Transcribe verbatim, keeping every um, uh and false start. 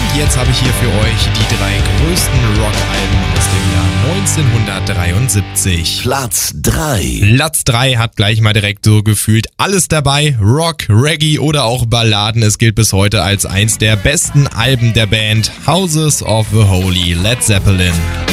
jetzt habe ich hier für euch die drei größten Rockalben aus dem Jahr neunzehnhundertdreiundsiebzig. Platz drei. Platz drei hat gleich mal direkt so gefühlt alles dabei. Rock, Reggae oder auch Balladen. Es gilt bis heute als eins der besten Alben der Band. Houses of the Holy, Led Zeppelin.